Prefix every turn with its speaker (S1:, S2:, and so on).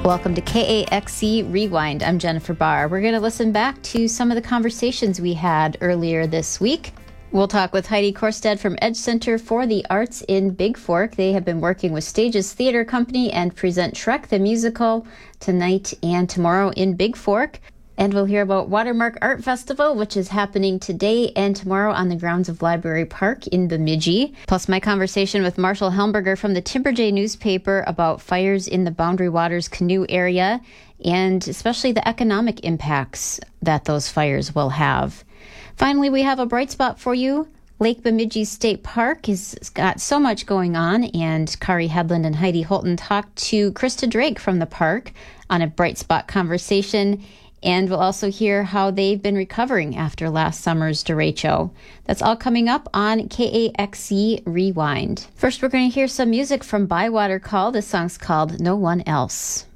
S1: Welcome to KAXE Rewind. I'm Jennifer Barr. We're going to listen back to some of the conversations we had earlier this week. We'll talk with Heidi Korstad from Edge Center for the Arts in Big Fork. They have been working with Stages Theater Company and present Shrek the Musical tonight and tomorrow in Big Fork. And we'll hear about Watermark Art Festival, which is happening today and tomorrow on the grounds of Library Park in Bemidji. Plus my conversation with Marshall Helmberger from the Timberjay newspaper about fires in the Boundary Waters canoe area and especially the economic impacts that those fires will have. Finally, we have a bright spot for you. Lake Bemidji State Park has got so much going on, and Kari Headland and Heidi Holton talked to Krista Drake from the park on a bright spot conversation. And we'll also hear how they've been recovering after last summer's derecho. That's all coming up on KAXE Rewind. First, we're going to hear some music from Bywater Call. This song's called No One Else.